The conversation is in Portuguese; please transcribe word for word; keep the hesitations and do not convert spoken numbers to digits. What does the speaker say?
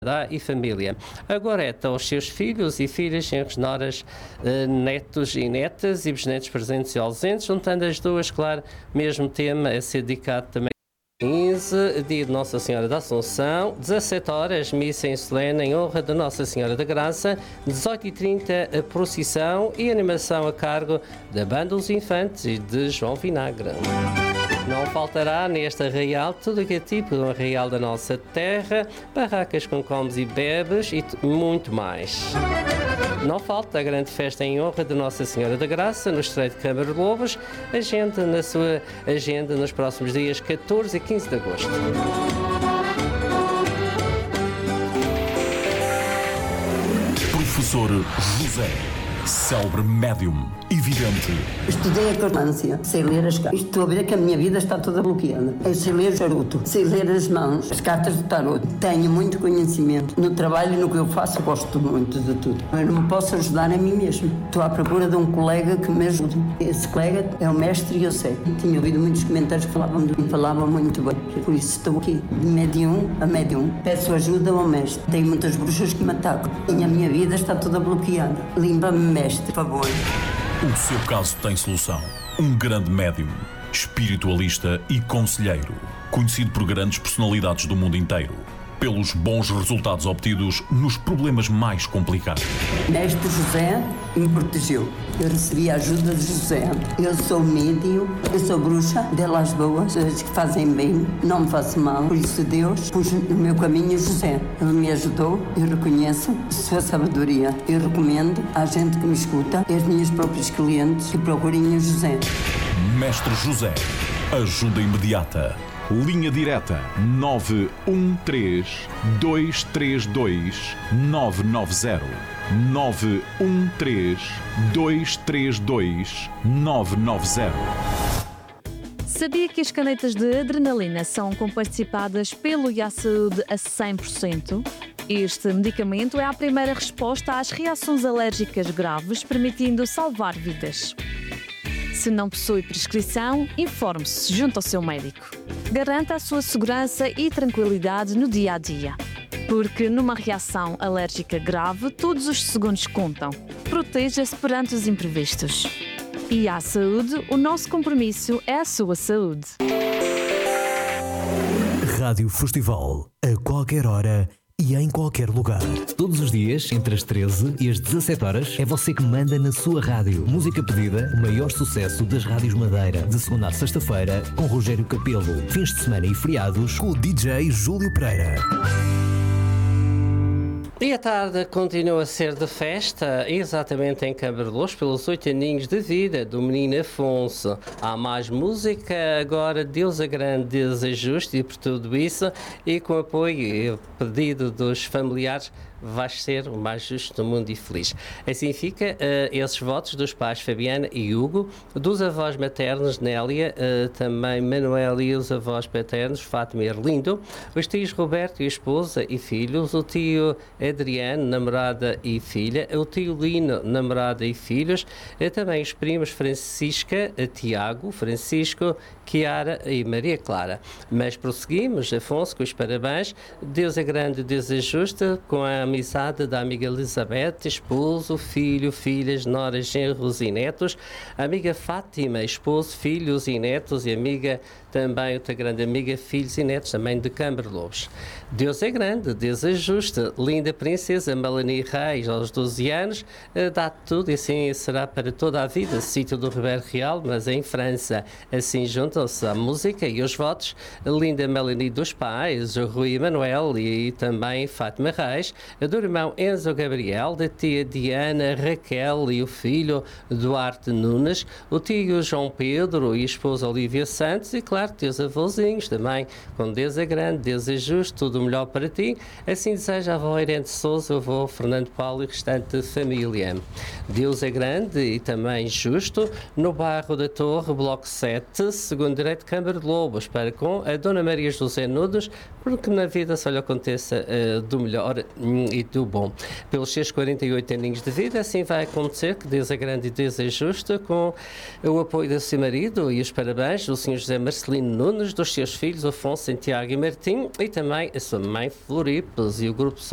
e família. A Goreta aos seus filhos e filhas, genros, noras, eh, netos e netas e bisnetos presentes e ausentes, juntando as duas, claro, mesmo tema a ser dedicado também quinze, dia de Nossa Senhora da Assunção, dezassete horas, missa em solene em honra de Nossa Senhora da Graça, dezoito e trinta, a procissão e animação a cargo da Banda dos Infantes e de João Vinagre. Não faltará neste arraial tudo o que é tipo de um arraial da nossa terra, barracas com comes e bebes e muito mais. Não falta a grande festa em honra de Nossa Senhora da Graça no Estreito de Câmara de Lobos, agenda na sua agenda nos próximos dias catorze e quinze de agosto. Professor José, célebre médium e vidente. Estudei a cartância, sei ler as cartas. Estou a ver que a minha vida está toda bloqueada. Eu sei ler o charuto, sei ler as mãos, as cartas do tarot. Tenho muito conhecimento. No trabalho e no que eu faço, gosto muito de tudo. Eu não me posso ajudar a mim mesmo. Estou à procura de um colega que me ajude. Esse colega é o mestre e eu sei. Tinha ouvido muitos comentários que falavam de mim, falavam muito bem. Por isso estou aqui, de médium a médium. Peço ajuda ao mestre. Tenho muitas bruxas que me atacam. E a minha vida está toda bloqueada. Limpa-me, mestre, por favor. O seu caso tem solução. Um grande médium, espiritualista e conselheiro, conhecido por grandes personalidades do mundo inteiro, pelos bons resultados obtidos nos problemas mais complicados. Mestre José me protegeu. Eu recebi a ajuda de José. Eu sou médium, eu sou bruxa, delas boas, as que fazem bem, não me faço mal. Por isso Deus pôs no meu caminho José. Ele me ajudou, eu reconheço sua sabedoria. Eu recomendo à gente que me escuta, aos meus próprios clientes, que procurem o José. Mestre José, ajuda imediata. Linha direta nove um três, dois três dois, nove nove zero. nove um três, dois três dois, nove nove zero. Sabia que as canetas de adrenalina são comparticipadas pelo I A Saúde a cem por cento? Este medicamento é a primeira resposta às reações alérgicas graves, permitindo salvar vidas. Se não possui prescrição, informe-se junto ao seu médico. Garanta a sua segurança e tranquilidade no dia a dia. Porque numa reação alérgica grave, todos os segundos contam. Proteja-se perante os imprevistos. I A Saúde, o nosso compromisso é a sua saúde. Rádio Festival, a qualquer hora e em qualquer lugar. Todos os dias, entre as treze e as dezassete horas, é você que manda na sua rádio. Música pedida, o maior sucesso das rádios Madeira. De segunda a sexta-feira, com Rogério Capelo. Fins de semana e feriados, com o D J Júlio Pereira. E a tarde continua a ser de festa, exatamente em Câmara de Lobos, pelos oito aninhos de vida do menino Afonso. Há mais música, agora Deus é grande, Deus é justo, e por tudo isso, e com apoio e pedido dos familiares, vais ser o mais justo do mundo e feliz. Assim fica uh, esses votos dos pais Fabiana e Hugo, dos avós maternos Nélia, uh, também Manuel, e os avós paternos Fátima e Erlindo, os tios Roberto e esposa e filhos, o tio Adriano, namorada e filha, o tio Lino, namorada e filhos, uh, também os primos Francisca, uh, Tiago, Francisco, Chiara e Maria Clara. Mas prosseguimos, Afonso, com os parabéns. Deus é grande, Deus é justo, com a amizade da amiga Elizabeth, esposo, filho, filhas, noras, genros e netos, a amiga Fátima, esposo, filhos e netos, e amiga também, outra grande amiga, filhos e netos, também de Câmara de Lobos. Deus é grande, Deus é justo, linda princesa Melanie Reis, aos doze anos, dá tudo e assim será para toda a vida, sítio do Ribeiro Real, mas em França. Assim juntam-se a música e os votos, linda Melanie dos pais, o Rui Manuel e também Fátima Reis, do irmão Enzo Gabriel, da tia Diana Raquel e o filho Duarte Nunes, o tio João Pedro e a esposa Olívia Santos, e claro, teus avôzinhos também, com Deus é grande, Deus é justo, tudo o melhor para ti. Assim deseja a avó Irene de Sousa, o avô Fernando Paulo e o restante família. Deus é grande e também justo, no bairro da Torre, bloco sete, segundo direito de Câmara de Lobos, para com a Dona Maria José Nunes, porque na vida só lhe aconteça uh, do melhor hum, e do bom. Pelos seus quarenta e oito aninhos de vida, assim vai acontecer, que Deus é grande e Deus é justo, com o apoio do seu marido e os parabéns do senhor José Marcelino Nunes, dos seus filhos Afonso, Santiago e Martim, e também a sua mãe Floripes e o grupo